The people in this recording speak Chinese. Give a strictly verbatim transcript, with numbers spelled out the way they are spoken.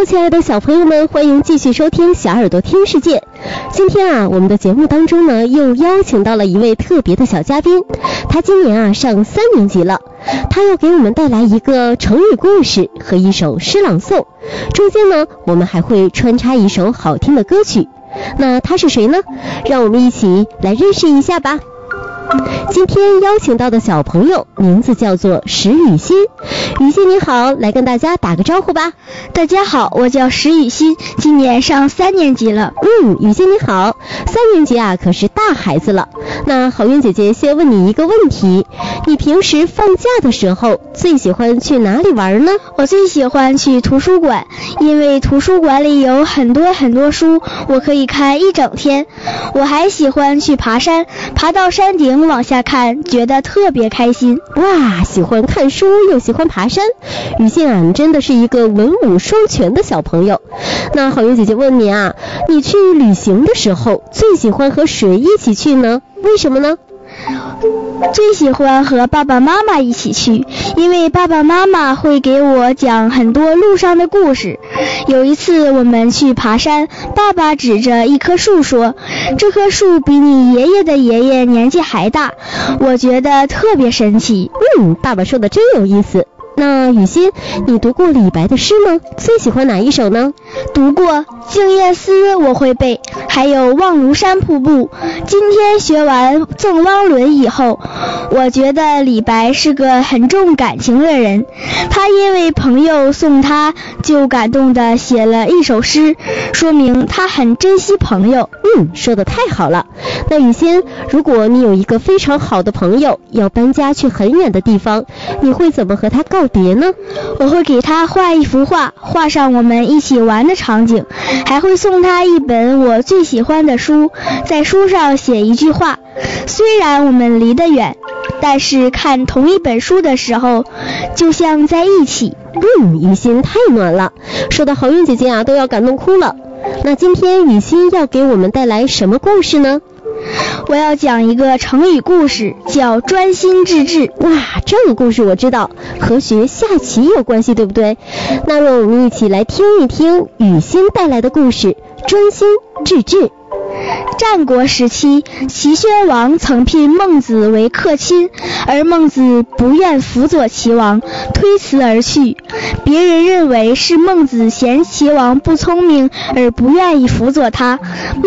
Hello， 亲爱的小朋友们，欢迎继续收听小耳朵听世界。今天啊，我们的节目当中呢，又邀请到了一位特别的小嘉宾，他今年啊上三年级了，他要给我们带来一个成语故事和一首诗朗诵，中间呢，我们还会穿插一首好听的歌曲。那他是谁呢？让我们一起来认识一下吧。今天邀请到的小朋友名字叫做石雨欣。雨欣你好，来跟大家打个招呼吧。 大家好，我叫石雨欣，今年上三年级了。 嗯，雨欣你好，三年级啊可是大孩子了。那好运姐姐先问你一个问题，你平时放假的时候最喜欢去哪里玩呢？ 我最喜欢去图书馆，因为图书馆里有很多很多书，我可以看一整天。我还喜欢去爬山，爬到山顶往下看，觉得特别开心。 哇，喜欢看书又喜欢爬山，雨欣啊，你真的是一个文武双全的小朋友。那好运姐姐问你啊，你去旅行的时候最喜欢和谁一起去呢？为什么呢？ 最喜欢和爸爸妈妈一起去，因为爸爸妈妈会给我讲很多路上的故事。有一次我们去爬山，爸爸指着一棵树说，这棵树比你爷爷的爷爷年纪还大，我觉得特别神奇。 嗯，爸爸说的真有意思。那雨欣，你读过李白的诗吗？最喜欢哪一首呢？ 读过《静夜思》我会背，还有《望庐山瀑布》。今天学完《赠汪伦》以后，我觉得李白是个很重感情的人，他因为朋友送他，就感动地写了一首诗，说明他很珍惜朋友。 嗯，说得太好了。那雨欣，如果你有一个非常好的朋友要搬家去很远的地方，你会怎么和他告别呢？ 我会给他画一幅画，画上我们一起玩的场景，还会送他一本我最喜欢的书，在书上写一句话，虽然我们离得远，但是看同一本书的时候就像在一起。 嗯，雨欣太暖了，说的好运姐姐啊都要感动哭了。那今天雨欣要给我们带来什么故事呢？ 我要讲一个成语故事，叫专心致志。 哇，这个故事我知道，和学下棋有关系，对不对？那让我们一起来听一听雨欣带来的故事，专心致志。 战国时期，齐宣王曾聘孟子为客卿，而孟子不愿辅佐齐王，推辞而去。别人认为是孟子嫌齐王不聪明而不愿意辅佐他。